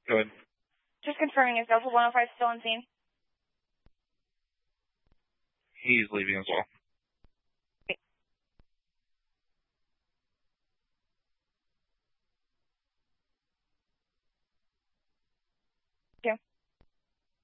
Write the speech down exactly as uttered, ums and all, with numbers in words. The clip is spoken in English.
Go ahead. Just confirming, is Delta one oh five still on scene? He's leaving as well.